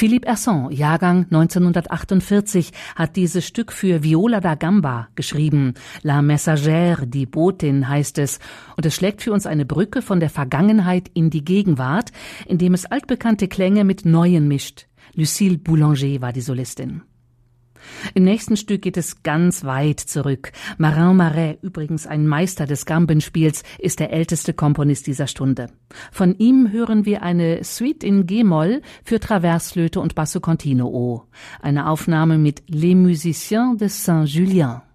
Philippe Hersant, Jahrgang 1948, hat dieses Stück für Viola da Gamba geschrieben. La Messagère, die Botin heißt es. Und es schlägt für uns eine Brücke von der Vergangenheit in die Gegenwart, indem es altbekannte Klänge mit neuen mischt. Lucille Boulanger war die Solistin. Im nächsten Stück geht es ganz weit zurück. Marin Marais, übrigens ein Meister des Gambenspiels, ist der älteste Komponist dieser Stunde. Von ihm hören wir eine Suite in G-Moll für Traversflöte und Basso Continuo. Eine Aufnahme mit Les Musiciens de Saint-Julien.